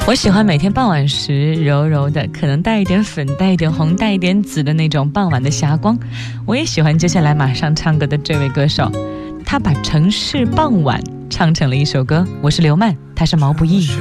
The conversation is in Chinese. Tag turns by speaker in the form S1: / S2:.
S1: 我喜欢每天傍晚时柔柔的，可能带一点粉，带一点红，带一点紫的那种傍晚的霞光。我也喜欢接下来马上唱歌的这位歌手，他把城市傍晚唱成了一首歌。我是刘曼，他是毛不易。